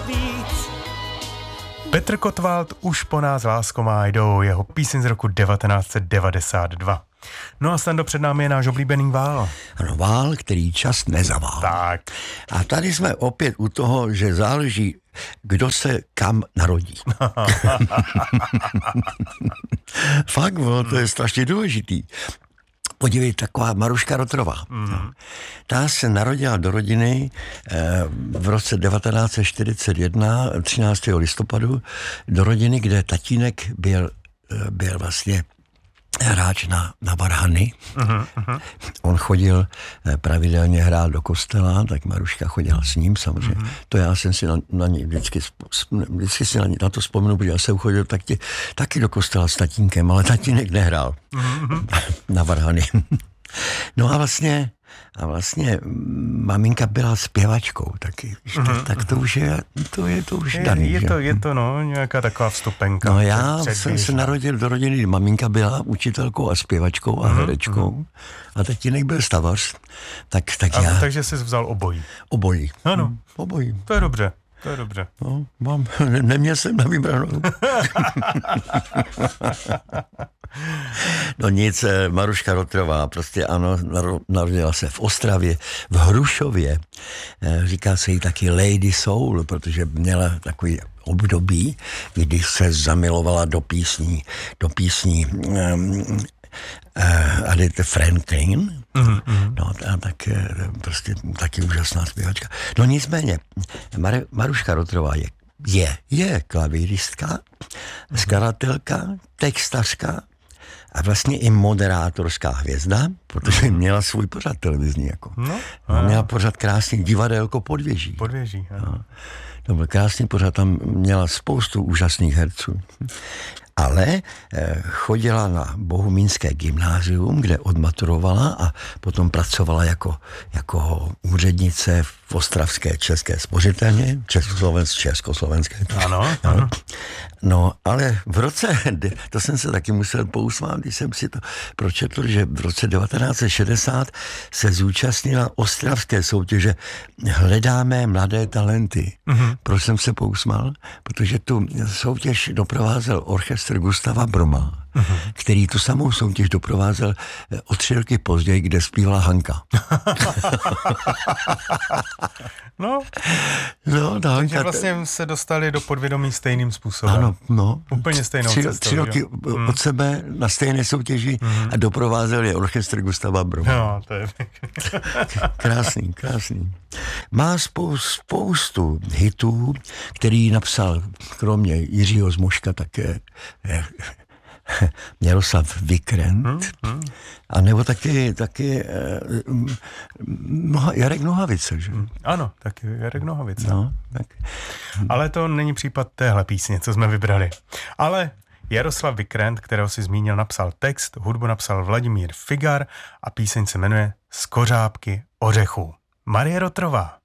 víc. Petr Kottwald Už po nás lásko má jdou, jeho píseň z roku 1992. No a Stando, před námi je náš oblíbený vál. Ano, vál, který čas nezavál. Tak. A tady jsme opět u toho, že záleží, kdo se kam narodí. Fakt, to je strašně důležitý. Podívej, taková Maruška Rotrová. Ta se narodila do rodiny v roce 1941, 13. listopadu, do rodiny, kde tatínek byl vlastně hráč na varhany. On chodil pravidelně hrát do kostela, tak Maruška chodila s ním samozřejmě. To já jsem si na ní vždycky si na to vzpomenu, protože já jsem chodil taky do kostela s tatínkem, ale tatínek nehrál na varhany. No a vlastně maminka byla zpěvačkou taky. Tak to už je daný. Je to nějaká taková vstupenka. No já jsem se narodil do rodiny, kdy maminka byla učitelkou a zpěvačkou a herečkou. A tatínek byl stavař. Takže jsi vzal obojí. Obojí. Ano. Obojí. To je dobře. No, neměl jsem na vybranou. No nic, Maruška Rotrová, prostě ano, narodila se v Ostravě, v Hrušově. Říká se jí taky Lady Soul, protože měla takový období, kdy se zamilovala do písní Aretha Franklin. No a tak prostě taky úžasná zpěvačka. No nicméně, Maruška Rotrová je klavíristka, skladatelka, textařka a vlastně i moderátorská hvězda, protože měla svůj pořad televizní. Měla pořad krásný divadelko Podvěží. Ano. To byl krásný pořad, tam měla spoustu úžasných herců. Ale chodila na Bohumínské gymnázium, kde odmaturovala a potom pracovala jako úřednice v ostravské české spořitelně, československé. Ano. No, ale v roce, to jsem se taky musel pousmát, když jsem si to pročetl, že v roce 1960 se zúčastnila ostravské soutěže Hledáme mladé talenty. Proč jsem se pousmál? Protože tu soutěž doprovázel orchestr Gustava Broma, který tu samou soutěž doprovázel o 3 roky později, kde zpívala Hanka. Takže vlastně se dostali do podvědomí stejným způsobem. Ano, no. Úplně stejnou cestou. 3 roky od sebe na stejné soutěži a doprovázel je orchestr Gustava Broma. No, to je Krásný. Má spoustu hitů, který napsal kromě Jiřího Zmoška také Jaroslav Vikrent, a nebo taky Jarek Nohavice, že? Ano, taky Jarek Nohavice. No, tak. Ale to není případ téhle písně, co jsme vybrali. Ale Jaroslav Vikrent, kterého si zmínil, napsal text, hudbu napsal Vladimír Figar a píseň se jmenuje Z kořápky ořechů. Marie Rotrová.